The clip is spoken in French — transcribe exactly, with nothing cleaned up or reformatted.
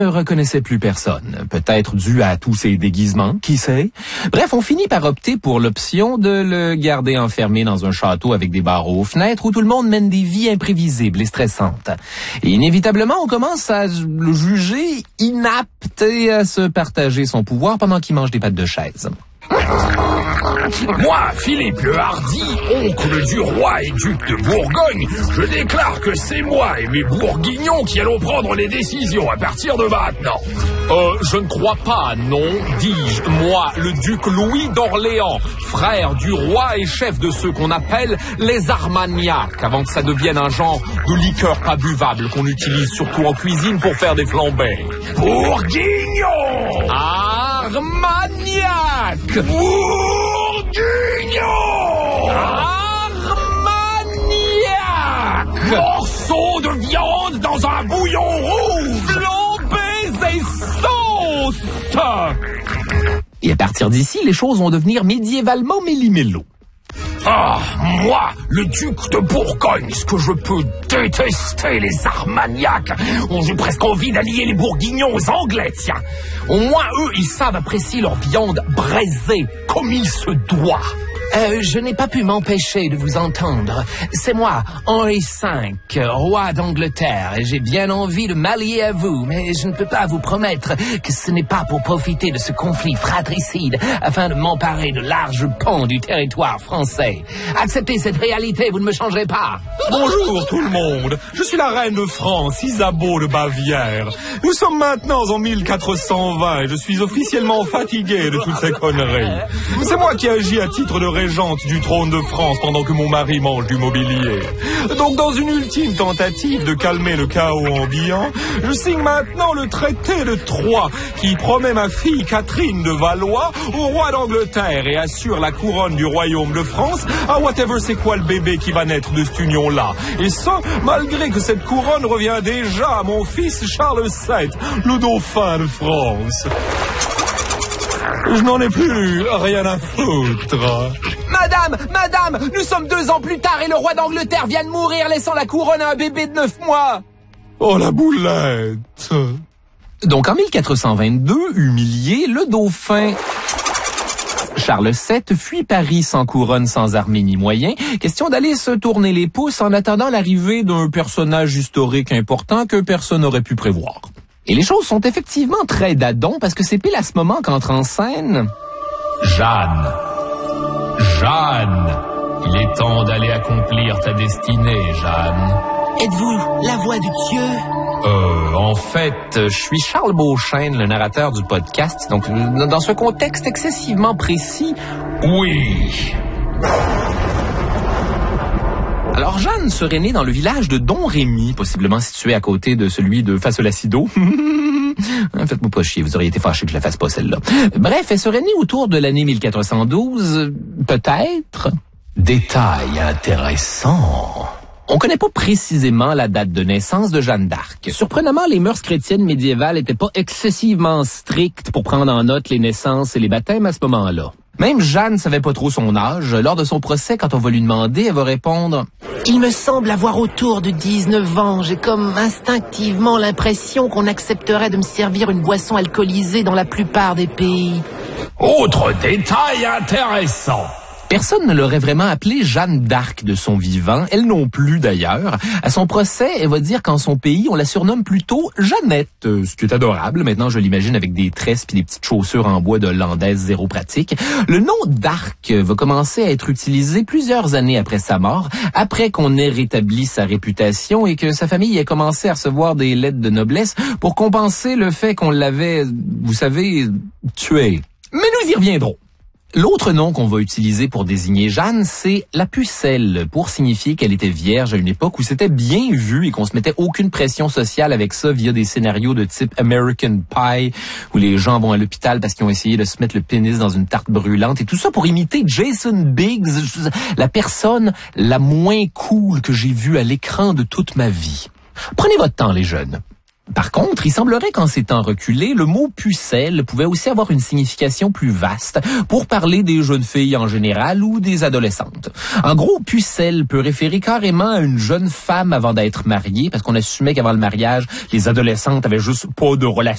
ne reconnaissait plus personne, peut-être dû à tous ses déguisements, qui sait. Bref, on finit par opter pour l'option de le garder enfermé dans un château avec des barreaux aux fenêtres où tout le monde mène des vies imprévisibles et stressantes. Et inévitablement, on commence à le juger inapte et à se partager son pouvoir pendant qu'il mange des pattes de chaise. Moi, Philippe le Hardi, oncle du roi et duc de Bourgogne, je déclare que c'est moi et mes bourguignons qui allons prendre les décisions à partir de maintenant. Euh, je ne crois pas, non, dis-je, moi, le duc Louis d'Orléans, frère du roi et chef de ceux qu'on appelle les Armagnacs, avant que ça devienne un genre de liqueur pas buvable qu'on utilise surtout en cuisine pour faire des flambés. Bourguignon! Armagnac! Bourguignon! Armagnac! Morceau de viande dans un bouillon rouge! Flambés et sauces! Et à partir d'ici, les choses vont devenir médiévalement méli-mélo. Ah, moi, le duc de Bourgogne, ce que je peux détester les Armagnacs. Oh, j'ai presque envie d'allier les Bourguignons aux Anglais, tiens. Au moins, eux, ils savent apprécier leur viande braisée, comme il se doit. Euh, je n'ai pas pu m'empêcher de vous entendre. C'est moi, Henri cinq, roi d'Angleterre, et j'ai bien envie de m'allier à vous, mais je ne peux pas vous promettre que ce n'est pas pour profiter de ce conflit fratricide afin de m'emparer de larges pans du territoire français. Acceptez cette réalité, vous ne me changerez pas. Bonjour tout le monde, je suis la reine de France, Isabeau de Bavière. Nous sommes maintenant en mille quatre cent vingt et je suis officiellement fatigué de toutes ces conneries. C'est moi qui agis à titre de régente du trône de France pendant que mon mari mange du mobilier. Donc dans une ultime tentative de calmer le chaos ambiant, je signe maintenant le traité de Troyes qui promet ma fille Catherine de Valois au roi d'Angleterre et assure la couronne du royaume de France à whatever c'est quoi le bébé qui va naître de cette union-là. Et ça, malgré que cette couronne revient déjà à mon fils Charles sept, le dauphin de France. Je n'en ai plus rien à foutre. Madame, madame, nous sommes deux ans plus tard et le roi d'Angleterre vient de mourir laissant la couronne à un bébé de neuf mois. Oh la boulette. Donc en mille quatre cent vingt-deux, humilié, le dauphin Charles sept fuit Paris sans couronne, sans armée ni moyens. Question d'aller se tourner les pouces en attendant l'arrivée d'un personnage historique important que personne n'aurait pu prévoir. Et les choses sont effectivement très dadons parce que c'est pile à ce moment qu'entre en scène Jeanne. Jeanne. Il est temps d'aller accomplir ta destinée, Jeanne. Êtes-vous la voix de Dieu? Euh, en fait, je suis Charles Beauchesne, le narrateur du podcast. Donc, dans ce contexte excessivement précis, oui. Alors, Jeanne serait née dans le village de Domrémy, possiblement situé à côté de celui de Fasolacido. Faites-moi pas chier, vous auriez été fâché que je la fasse pas celle-là. Bref, elle serait née autour de l'année mille quatre cent douze, peut-être. Détail intéressant. On connaît pas précisément la date de naissance de Jeanne d'Arc. Surprenamment, les mœurs chrétiennes médiévales étaient pas excessivement strictes pour prendre en note les naissances et les baptêmes à ce moment-là. Même Jeanne savait pas trop son âge. Lors de son procès, quand on va lui demander, elle va répondre « Il me semble avoir autour de dix-neuf ans. J'ai comme instinctivement l'impression qu'on accepterait de me servir une boisson alcoolisée dans la plupart des pays. » Autre détail intéressant. Personne ne l'aurait vraiment appelée Jeanne d'Arc de son vivant, elle non plus d'ailleurs. À son procès, elle va dire qu'en son pays, on la surnomme plutôt Jeannette, euh, ce qui est adorable. Maintenant, je l'imagine avec des tresses puis des petites chaussures en bois de landaise zéro pratique. Le nom d'Arc va commencer à être utilisé plusieurs années après sa mort, après qu'on ait rétabli sa réputation et que sa famille ait commencé à recevoir des lettres de noblesse pour compenser le fait qu'on l'avait, vous savez, tué. Mais nous y reviendrons. L'autre nom qu'on va utiliser pour désigner Jeanne, c'est la pucelle, pour signifier qu'elle était vierge à une époque où c'était bien vu et qu'on se mettait aucune pression sociale avec ça via des scénarios de type American Pie, où les gens vont à l'hôpital parce qu'ils ont essayé de se mettre le pénis dans une tarte brûlante et tout ça pour imiter Jason Biggs, la personne la moins cool que j'ai vue à l'écran de toute ma vie. Prenez votre temps, les jeunes. Par contre, il semblerait qu'en ces temps reculés, le mot pucelle pouvait aussi avoir une signification plus vaste pour parler des jeunes filles en général ou des adolescentes. En gros, pucelle peut référer carrément à une jeune femme avant d'être mariée, parce qu'on assumait qu'avant le mariage, les adolescentes avaient juste pas de relation